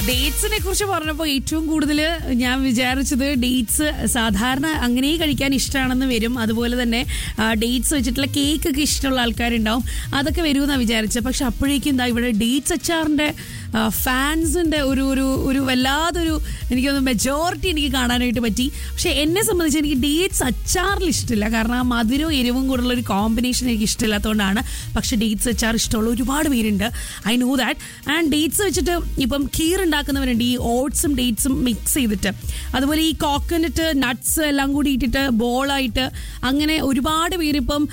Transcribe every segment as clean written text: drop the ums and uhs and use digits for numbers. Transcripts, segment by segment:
ഡേറ്റ്സിനെ കുറിച്ച് പറഞ്ഞപ്പോൾ ഏറ്റവും കൂടുതൽ ഞാൻ വിചാരിച്ചത് ഡേറ്റ്സ് സാധാരണ അങ്ങനെ കഴിക്കാൻ ഇഷ്ടമാണെന്ന് വരും. അതുപോലെ തന്നെ ഡേറ്റ്സ് വെച്ചിട്ടുള്ള കേക്ക് ഒക്കെ ഇഷ്ടമുള്ള ആൾക്കാരുണ്ടാവും, അതൊക്കെ വരുമെന്നാണ് വിചാരിച്ചത്. പക്ഷെ അപ്പോഴേക്കും എന്താ ഇവിടെ ഡേറ്റ്സ് അച്ചാറിൻ്റെ ഫാൻസിൻ്റെ ഒരു വല്ലാതൊരു എനിക്കൊന്ന് മെജോറിറ്റി എനിക്ക് കാണാനായിട്ട് പറ്റി. പക്ഷെ എന്നെ സംബന്ധിച്ച് എനിക്ക് ഡേറ്റ്സ് അച്ചാറിൽ ഇഷ്ടമില്ല, കാരണം ആ മധുരവും എരിവും കൂടുള്ള ഒരു കോമ്പിനേഷൻ എനിക്ക് ഇഷ്ടമില്ലാത്തതുകൊണ്ടാണ്. പക്ഷെ ഡേറ്റ്സ് അച്ചാർ ഇഷ്ടമുള്ള ഒരുപാട് പേരുണ്ട്, I know that. And dates വെച്ചിട്ട് ഇപ്പം ഖീർ ഉണ്ടാക്കുന്നവരുണ്ട്, ഈ ഓട്സും ഡേറ്റ്സും മിക്സ് ചെയ്തിട്ട്. അതുപോലെ ഈ കോക്കനട്ട് നട്ട്സ് എല്ലാം കൂടി ഇട്ടിട്ട് ബോളായിട്ട് അങ്ങനെ ഒരുപാട് പേര് ഇപ്പം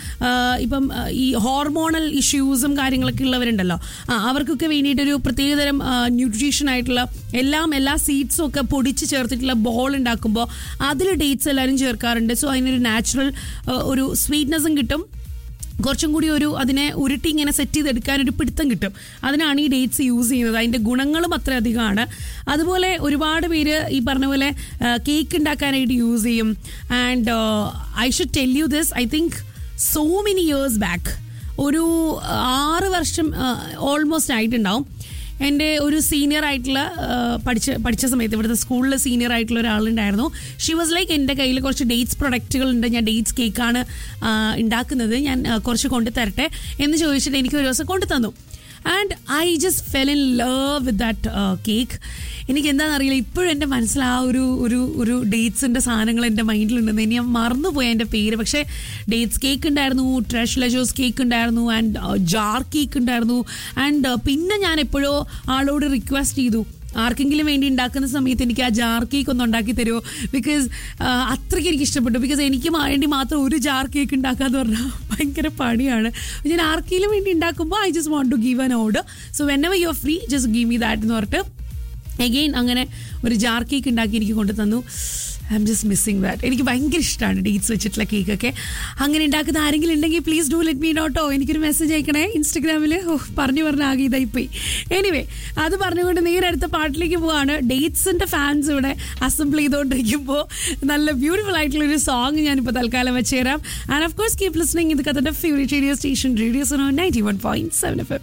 ഈ ഹോർമോണൽ ഇഷ്യൂസും കാര്യങ്ങളൊക്കെ ഉള്ളവരുണ്ടല്ലോ, അവർക്കൊക്കെ വേണ്ടിയിട്ടൊരു പ്രത്യേകതരം ന്യൂട്രീഷൻ ആയിട്ടുള്ള എല്ലാ സീഡ്സും ഒക്കെ പൊടിച്ച് ചേർത്തിട്ടുള്ള ബോൾ ഉണ്ടാക്കുമ്പോൾ അതിൽ ഡേറ്റ്സ് എല്ലാവരും ചേർക്കാറുണ്ട്. സോ അതിനൊരു നാച്ചുറൽ ഒരു സ്വീറ്റ്നെസ്സും കിട്ടും, കുറച്ചും കൂടി അതിനെ ഉരുട്ടി ഇങ്ങനെ സെറ്റ് ചെയ്തെടുക്കാനൊരു പിടുത്തം കിട്ടും. അതിനാണ് ഈ ഡേറ്റ്സ് യൂസ് ചെയ്യുന്നത്. അതിൻ്റെ ഗുണങ്ങളും അത്ര അധികമാണ്. അതുപോലെ ഒരുപാട് പേര് ഈ പറഞ്ഞ പോലെ കേക്ക് ഉണ്ടാക്കാനായിട്ട് യൂസ് ചെയ്യും. And I should tell you this, I think so many years back, ഒരു 6 വർഷം ഓൾമോസ്റ്റ് ആയിട്ടുണ്ടാവും, എൻ്റെ ഒരു സീനിയർ ആയിട്ടുള്ള പഠിച്ച സമയത്ത് ഇവിടുത്തെ സ്കൂളിൽ സീനിയർ ആയിട്ടുള്ള ഒരാളുണ്ടായിരുന്നു. ഷി വാസ് ലൈക്ക്, എൻ്റെ കയ്യിൽ കുറച്ച് ഡേറ്റ്സ് പ്രൊഡക്റ്റുകളുണ്ട്, ഞാൻ ഡേറ്റ്സ് കേക്കാണ് ഉണ്ടാക്കുന്നത്, ഞാൻ കുറച്ച് കൊണ്ടു തരട്ടെ എന്ന് ചോദിച്ചിട്ട് എനിക്ക് ഒരു ദിവസം കൊണ്ടു തന്നു. And I just fell in love with that cake. എനിക്ക് എന്താണെന്നറിയില്ല, ഇപ്പോഴും എൻ്റെ മനസ്സിൽ ആ ഒരു ഡേറ്റ്സിൻ്റെ സാധനങ്ങൾ എൻ്റെ മൈൻഡിലുണ്ടെന്ന്. ഇനി ഞാൻ മറന്നുപോയി എൻ്റെ പേര്. പക്ഷേ ഡേറ്റ്സ് കേക്ക് ഉണ്ടായിരുന്നു, ട്രഷ് ലജോസ് കേക്ക് ഉണ്ടായിരുന്നു, ആൻഡ് ജാർ കേക്ക് ഉണ്ടായിരുന്നു. ആൻഡ് പിന്നെ ഞാൻ എപ്പോഴോ ആളോട് റിക്വസ്റ്റ് ചെയ്തു, ആർക്കെങ്കിലും വേണ്ടി ഉണ്ടാക്കുന്ന സമയത്ത് എനിക്ക് ആ ജാർ കേക്ക് ഒന്ന് ഉണ്ടാക്കി തരുമോ, ബിക്കോസ് അത്രയ്ക്ക് എനിക്ക് ഇഷ്ടപ്പെട്ടു. ബിക്കോസ് എനിക്ക് വേണ്ടി മാത്രം ഒരു ജാർ കേക്ക് ഉണ്ടാക്കാന്ന് പറഞ്ഞാൽ ഭയങ്കര പണിയാണ്. ഞാൻ ആർക്കെങ്കിലും വേണ്ടി ഉണ്ടാക്കുമ്പോൾ I just want to give an order, so whenever you are free just give me that എന്ന് പറഞ്ഞിട്ട് അഗെയിൻ അങ്ങനെ ഒരു ജാർ കേക്ക് ഉണ്ടാക്കി എനിക്ക് കൊണ്ടു തന്നു. I am just missing that. എനിക്ക് ഭയങ്കര ഇഷ്ടമാണ് ഡേറ്റ്സ് വെച്ചിട്ടുള്ള കേക്കൊക്കെ. അങ്ങനെ ഉണ്ടാക്കുന്ന ആരെങ്കിലും ഉണ്ടെങ്കിൽ please do let me no കേട്ടോ. എനിക്കൊരു മെസ്സേജ് അയക്കണേ ഇൻസ്റ്റഗ്രാമിൽ. പറഞ്ഞു ആകെ ഇതായിപ്പോയി. എനിവേ, അത് പറഞ്ഞുകൊണ്ട് നേരെ അടുത്ത പാട്ടിലേക്ക് പോവാണ്. ഡേറ്റ്സിൻ്റെ ഫാൻസ് ഇവിടെ അസംബിൾ ചെയ്തുകൊണ്ടിരിക്കുമ്പോൾ നല്ല ബ്യൂട്ടിഫുൾ ആയിട്ടുള്ളൊരു സോങ് ഞാനിപ്പോൾ തൽക്കാലം വെച്ചുതരാം. And of course keep listening. ഇത് കഥയുടെ favourite radio station radio Suno 91.7 FM.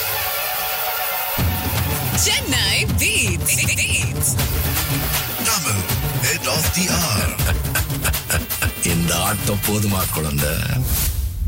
Chennai Beats. Tamil Head of the Hour. இந்த ஆட்டம் போதுமா குழந்தை?